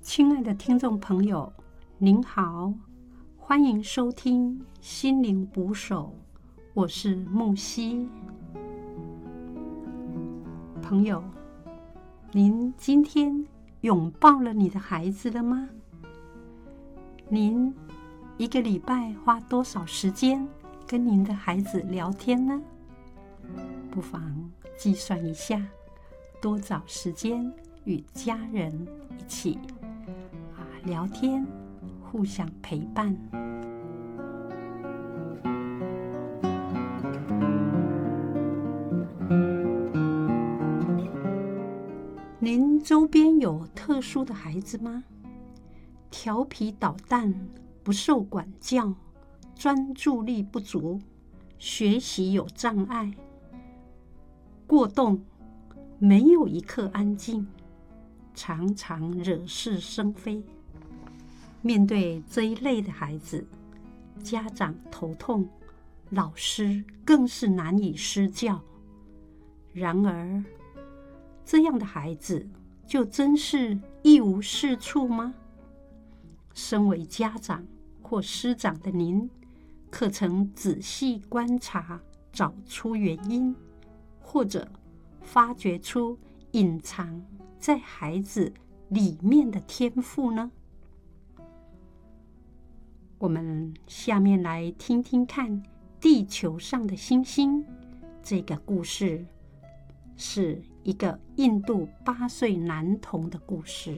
亲爱的听众朋友，您好，欢迎收听心灵捕手，我是木西。朋友，您今天拥抱了你的孩子了吗？您一个礼拜花多少时间跟您的孩子聊天呢？不妨计算一下，多找时间与家人一起聊天，互相陪伴。您周边有特殊的孩子吗？调皮捣蛋，不受管教，专注力不足，学习有障碍，过动，没有一刻安静，常常惹是生非。面对这一类的孩子，家长头痛，老师更是难以施教。然而，这样的孩子就真是一无是处吗？身为家长或师长的您，可曾仔细观察，找出原因，或者发掘出隐藏在孩子里面的天赋呢？我们下面来听听看地球上的星星这个故事，是一个印度8岁男童的故事。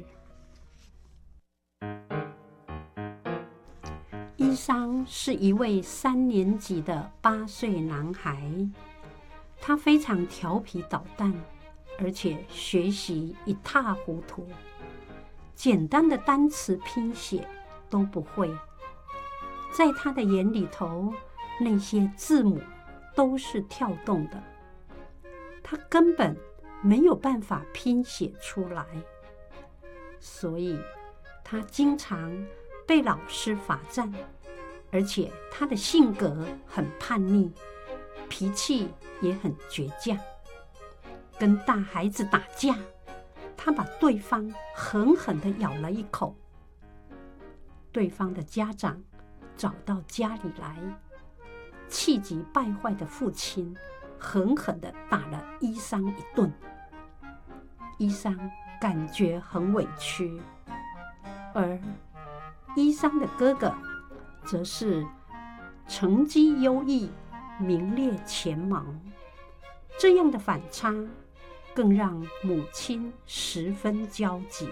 伊桑是一位3年级的8岁男孩，他非常调皮捣蛋，而且学习一塌糊涂，简单的单词拼写都不会。在他的眼里头，那些字母都是跳动的，他根本没有办法拼写出来，所以他经常被老师罚站，而且他的性格很叛逆，脾气也很倔强。跟大孩子打架，他把对方狠狠地咬了一口。对方的家长找到家里来，气急败坏的父亲狠狠地打了伊桑一顿。伊桑感觉很委屈，而伊桑的哥哥则是成绩优异，名列前茅。这样的反差更让母亲十分焦急。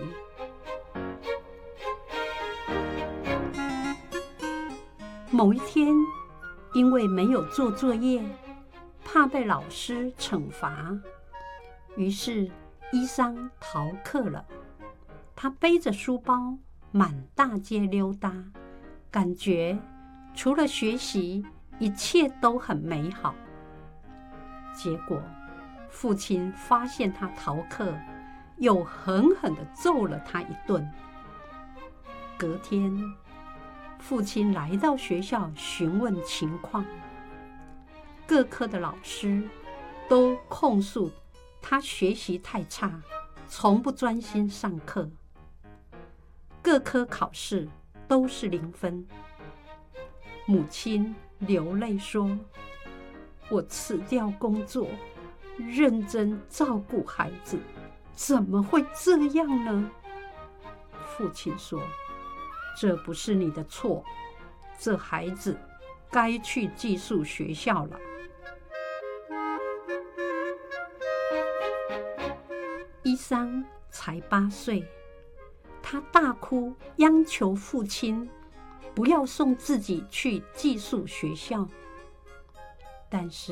某一天，因为没有做作业，怕被老师惩罚，于是伊桑逃课了。他背着书包满大街溜达，感觉除了学习，一切都很美好。结果父亲发现他逃课，又狠狠地揍了他一顿。隔天，父亲来到学校询问情况，各科的老师都控诉他学习太差，从不专心上课，各科考试都是0分。母亲流泪说：“我辞掉工作，认真照顾孩子，怎么会这样呢？”父亲说：“这不是你的错，这孩子该去寄宿学校了。”伊桑才8岁，他大哭央求父亲不要送自己去寄宿学校，但是